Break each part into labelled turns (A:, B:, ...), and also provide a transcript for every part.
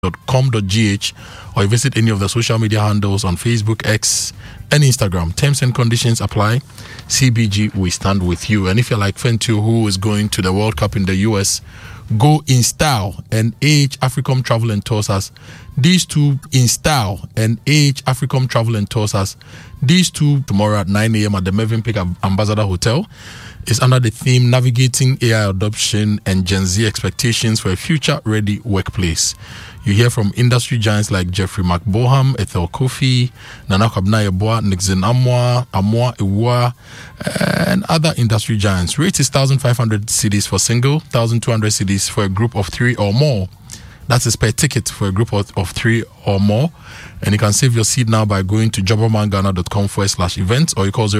A: cbg.com.gh, or you visit any of the social media handles on Facebook, X, and Instagram. Terms and conditions apply. CBG, we stand with you. And if you're like Fentu, who is going to the World Cup in the US, go in style, and AH Africom Travel and Tours us. These two in style, and AH Africom Travel and Tours us. These two tomorrow at 9 a.m. at the Mervyn Peak Ambassador Hotel. Is under the theme Navigating AI Adoption and Gen Z Expectations for a Future-Ready Workplace. You hear from industry giants like Jeffrey McBoham, Ethel Kofi, Nana Kwabena Yeboah, Nixon Amoa Iwa, and other industry giants. Rate is 1,500 cedis for single, 1,200 cedis for a group of 3 or more. That is per ticket for a group of 3 or more. And you can save your seat now by going to jobbermanghana.com/events, or you call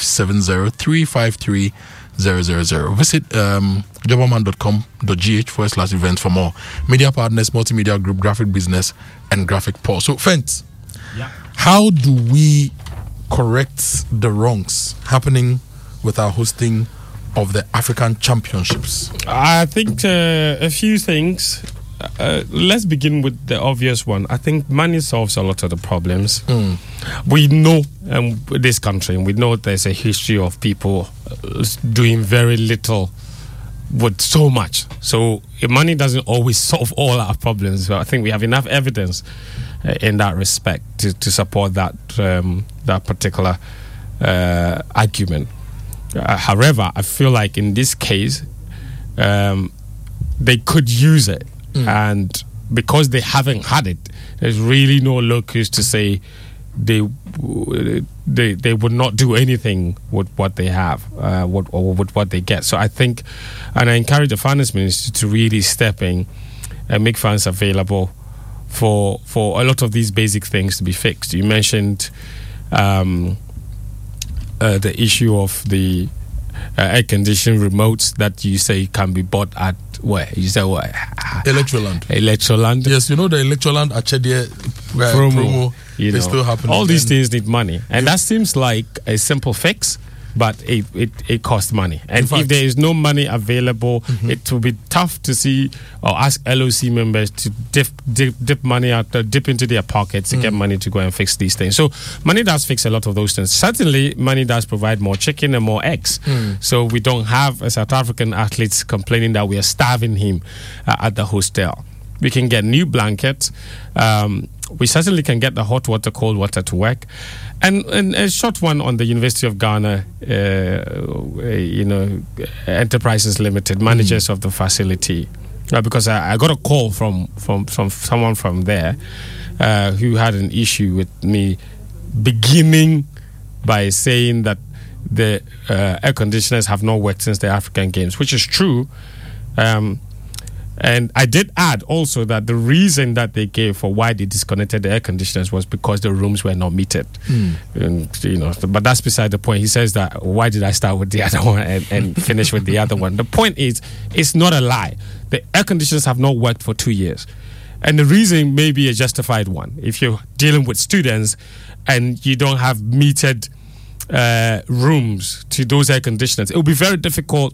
A: 0570-353-000. Visit jobberman.com.gh/events for more. Media partners, multimedia group, graphic business, and graphic pulse. So, Fent, how do we correct the wrongs happening with our hosting of the African Championships?
B: I think a few things. Let's begin with the obvious one. I think money solves a lot of the problems. We know this country, and we know there's a history of people doing very little with so much. So money doesn't always solve all our problems. But I think we have enough evidence in that respect to support that particular argument. However, I feel like in this case, they could use it. And because they haven't had it, there's really no locus to say they would not do anything with what they have, with what they get. So I think, and I encourage the finance minister to really step in and make funds available for a lot of these basic things to be fixed. You mentioned the issue of the air conditioning remotes that you say can be bought at where? You say what? Electroland.
A: Yes, you know the Electroland Achedie promo is still happening.
B: All these things need money, and that seems like a simple fix, but it costs money. And if there is no money available, it will be tough to see or ask LOC members to dip money out, dip into their pockets to get money to go and fix these things. So money does fix a lot of those things. Certainly, money does provide more chicken and more eggs. So we don't have South African athletes complaining that we are starving him at the hostel. We can get new blankets. We certainly can get the hot water, cold water to work. And a short one on the University of Ghana, Enterprises Limited, managers of the facility. Because I got a call from someone from there who had an issue with me, beginning by saying that the air conditioners have not worked since the African Games, which is true. And I did add also that the reason that they gave for why they disconnected the air conditioners was because the rooms were not metered. And, but that's beside the point. He says that, why did I start with the other one and finish with the other one? The point is, it's not a lie. The air conditioners have not worked for 2 years. And the reason may be a justified one. If you're dealing with students and you don't have metered rooms to those air conditioners, it will be very difficult,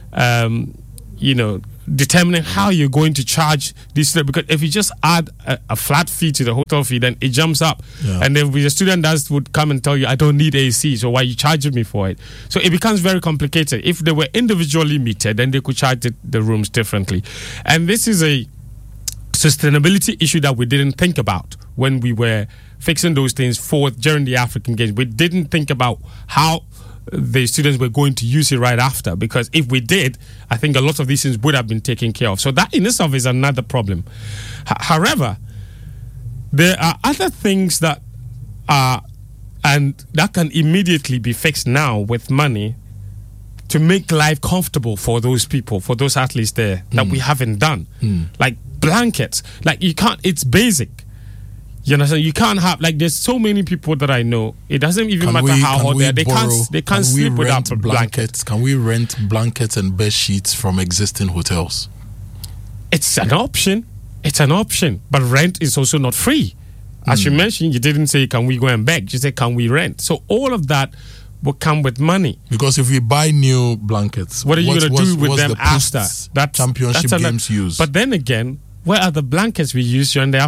B: determining how you're going to charge these, because if you just add a flat fee to the hotel fee, then it jumps up. And then the student would come and tell you, I don't need AC, so why are you charging me for it? So it becomes very complicated. If they were individually metered, then they could charge the rooms differently. And this is a sustainability issue that we didn't think about when we were fixing those things during the African Games. We didn't think about how the students were going to use it right after, because if we did, I think a lot of these things would have been taken care of. So that in itself is another problem. However, there are other things that can immediately be fixed now with money to make life comfortable for those people, for those athletes there, that we haven't done. Like blankets. Like you can't, it's basic. You understand? You can't have, like, there's so many people that I know, it doesn't even matter how hot they are. They can't sleep without blankets.
A: Can we rent blankets and bed sheets from existing hotels?
B: It's an option. But rent is also not free. As you mentioned, you didn't say, can we go and beg? You said, can we rent? So all of that will come with money.
A: Because if we buy new blankets,
B: what are you going to do with them after
A: that championship games use?
B: But then again, where are the blankets we used during the